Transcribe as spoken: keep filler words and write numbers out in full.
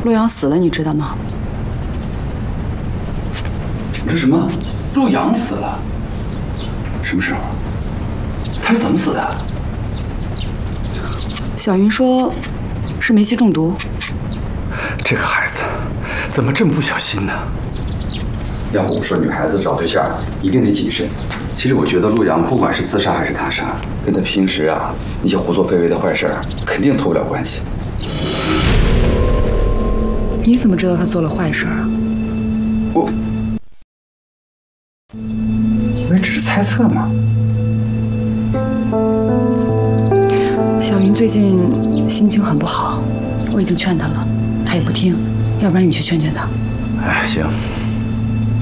陆阳死了，你知道吗？ 你说什么？陆阳死了？什么时候？他是怎么死的？ 小云说，是煤气中毒。 这个孩子怎么这么不小心呢？要不我说女孩子找对象一定得谨慎。其实我觉得陆阳不管是自杀还是他杀，跟他平时啊那些胡作非为的坏事儿肯定脱不了关系。 你怎么知道他做了坏事啊？ 我，因为只是猜测嘛。 小云最近心情很不好，我已经劝她了，她也不听。要不然你去劝劝她。 哎，行。